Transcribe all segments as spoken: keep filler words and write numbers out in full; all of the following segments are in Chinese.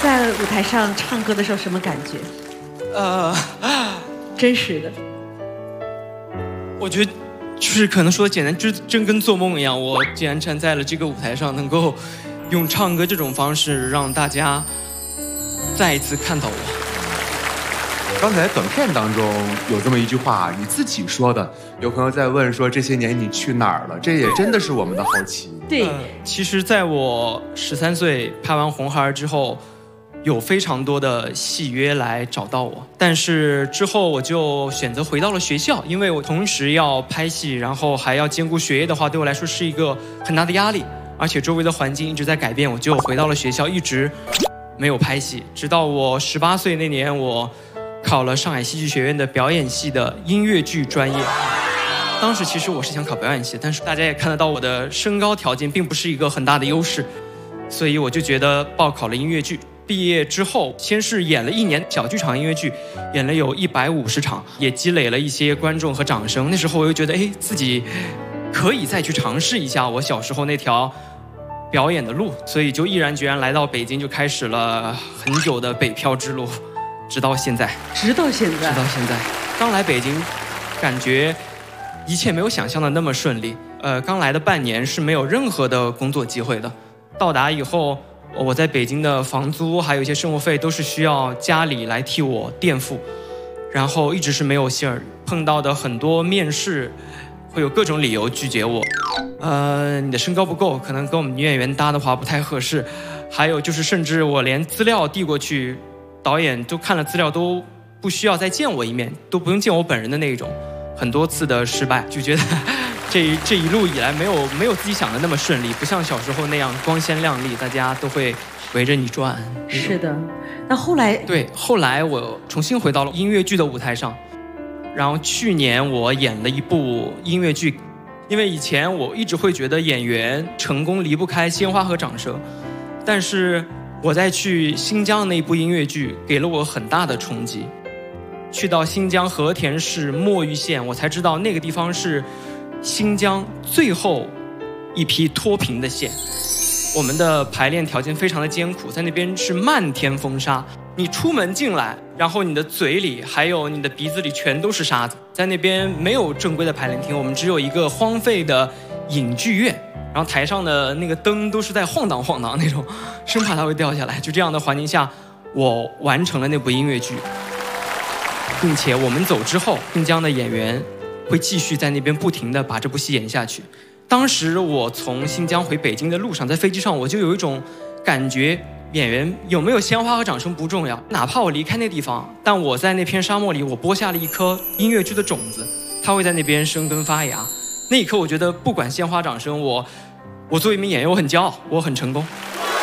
在舞台上唱歌的时候什么感觉？ 呃， 真实的。 我觉得就是可能说简单，真真跟做梦一样。我竟然站在了这个舞台上，能够用唱歌这种方式让大家再一次看到我。 刚才短片当中有这么一句话，你自己说的。有朋友在问说这些年你去哪儿了？这也真的是我们的好奇。 对、 呃，其实在我十三岁拍完《红孩儿》之后，有非常多的戏约来找到我，但是之后我就选择回到了学校，因为我同时要拍戏，然后还要兼顾学业的话，对我来说是一个很大的压力，而且周围的环境一直在改变，我就回到了学校，一直没有拍戏，直到我十八岁那年，我考了上海戏剧学院的表演系的音乐剧专业。当时其实我是想考表演系，但是大家也看得到我的身高条件并不是一个很大的优势，所以我就觉得报考了音乐剧。毕业之后，先是演了一年小剧场音乐剧，演了有一百五十场，也积累了一些观众和掌声。那时候我又觉得，哎，自己可以再去尝试一下我小时候那条表演的路，所以就毅然决然来到北京，就开始了很久的北漂之路，直到现在。 直到现在， 直到现在。刚来北京，感觉一切没有想象的那么顺利。呃，刚来的半年是没有任何的工作机会的。到达以后，我在北京的房租还有一些生活费都是需要家里来替我垫付，然后一直是没有信儿。碰到的很多面试，会有各种理由拒绝我。呃，你的身高不够，可能跟我们女演员搭的话不太合适。还有就是，甚至我连资料递过去，导演都看了资料都不需要再见我一面，都不用见我本人的那种。很多次的失败，就觉得这这一路以来没有没有自己想的那么顺利，不像小时候那样光鲜亮丽，大家都会围着你转。 是的，那后来对，后来我重新回到了音乐剧的舞台上，然后去年我演了一部音乐剧，因为以前我一直会觉得演员成功离不开鲜花和掌声，但是我在去新疆那一部音乐剧给了我很大的冲击。去到新疆和田市墨玉县，我才知道那个地方是新疆最后一批脱贫的县。我们的排练条件非常的艰苦，在那边是漫天风沙，你出门进来，然后你的嘴里还有你的鼻子里全都是沙子。在那边没有正规的排练厅，我们只有一个荒废的影剧院，然后台上的那个灯都是在晃荡晃荡那种，生怕它会掉下来。就这样的环境下，我完成了那部音乐剧，并且我们走之后，新疆的演员会继续在那边不停地把这部戏演下去。当时我从新疆回北京的路上，在飞机上我就有一种感觉，演员有没有鲜花和掌声不重要，哪怕我离开那地方，但我在那片沙漠里，我播下了一颗音乐剧的种子，它会在那边生根发芽。那一刻我觉得不管鲜花掌声，我我作为一名演员，我很骄傲，我很成功。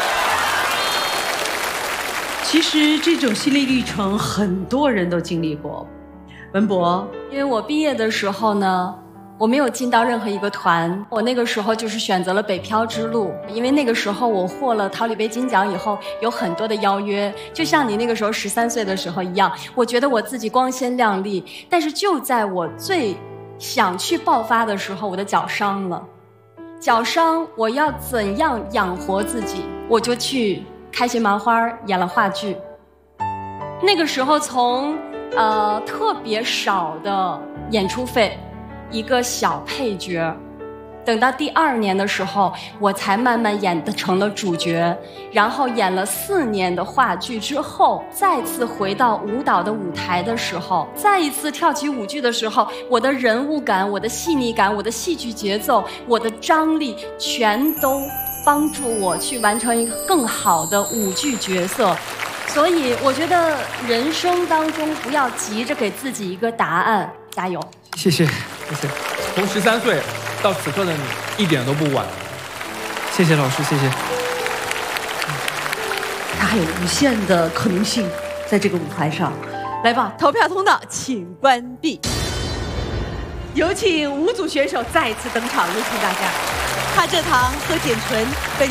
其实这种心理历程很多人都经历过。文博， 因为我毕业的时候呢，我没有进到任何一个团，我那个时候就是选择了北漂之路。因为那个时候我获了桃李杯金奖以后，有很多的邀约，就像你那个时候十三岁的时候一样，我觉得我自己光鲜亮丽，但是就在我最想去爆发的时候，我的脚伤了。脚伤，我要怎样养活自己？我就去开心麻花演了话剧。那个时候从呃特别少的演出费，一个小配角，等到第二年的时候，我才慢慢演的成了主角，然后演了四年的话剧之后，再次回到舞蹈的舞台的时候，再一次跳起舞剧的时候，我的人物感、我的细腻感、我的戏剧节奏、我的张力，全都帮助我去完成一个更好的舞剧角色。所以我觉得人生当中不要急着给自己一个答案，加油！ 谢谢，谢谢。 从十三岁到此刻的你，一点都不晚。 谢谢老师，谢谢。 他还有无限的可能性在这个舞台上。来吧，投票通道请关闭。有请五组选手再次登场，有请大家。 怕蔗糖喝碱醇。本